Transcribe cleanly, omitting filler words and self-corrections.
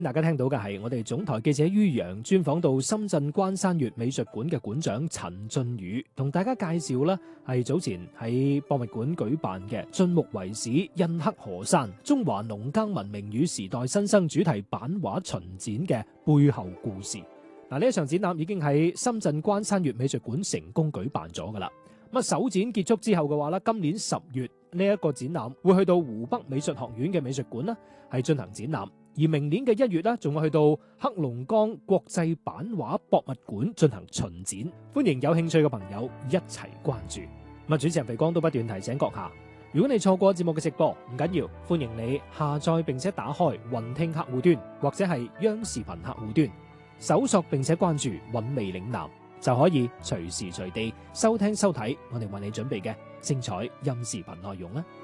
大家聽到嘅係我哋總台記者于洋專訪到深圳關山月美術館嘅館長陳俊宇，同大家介紹啦係早前喺博物館舉辦嘅晉木遺址印刻河山中華農耕文明與時代新生主題版畫巡展嘅背後故事。嗱，呢一場展覽已經喺深圳關山月美術館成功舉辦咗噶啦。咁首展結束之後嘅話咧，今年10月呢一個展覽會去到湖北美術學院嘅美術館啦，係進行展覽。而明年嘅1月咧，仲會去到黑龍江國際版畫博物館進行巡展，歡迎有興趣嘅朋友一齊關注。咁主持人肥光都不斷提醒閣下，如果你錯過節目嘅直播，唔緊要，歡迎你下載並且打開雲聽客戶端或者係央視頻客戶端，搜索並且關注韻味嶺南，就可以隨時隨地收聽收睇我哋為你準備嘅精彩音視頻內容啦。